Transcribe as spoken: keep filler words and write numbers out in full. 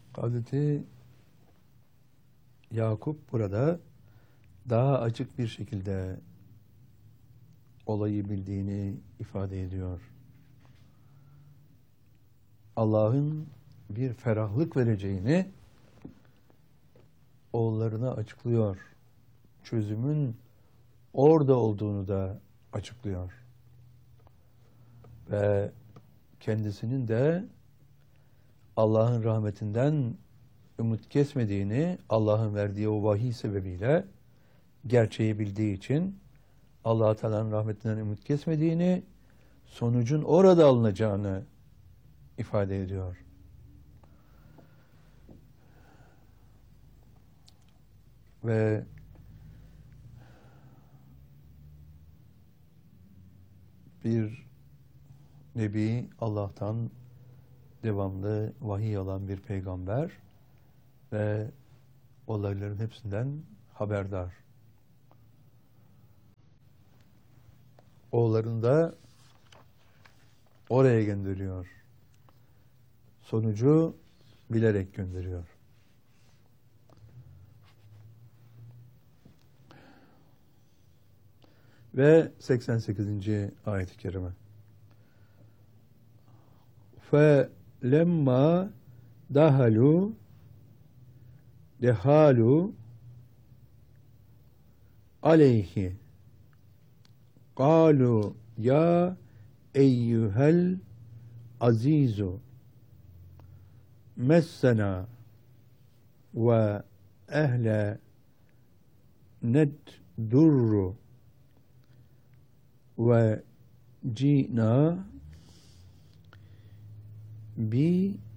Hazreti Yakup burada daha açık bir şekilde olayı bildiğini ifade ediyor. Allah'ın bir ferahlık vereceğini oğullarına açıklıyor. Çözümün orada olduğunu da açıklıyor. Ve kendisinin de Allah'ın rahmetinden ümit kesmediğini, Allah'ın verdiği o vahiy sebebiyle gerçeği bildiği için Allah-u Teala'nın rahmetinden ümit kesmediğini, sonucun orada alınacağını ifade ediyor. Ve bir Nebi, Allah'tan devamlı vahiy alan bir peygamber ve olayların hepsinden haberdar. Oğullarını da oraya gönderiyor. Sonucu bilerek gönderiyor. Ve seksen sekizinci ayet-i kerime. فَلَمَّا دَهَلُوا دَهَالُوا عَلَيْهِ قَالُوا يَا اَيُّهَا الْعَز۪يزُ مَسَّنَا وَاَهْلَ نَدْدُرُّ وَجِئْنَا بِرِجْلٍ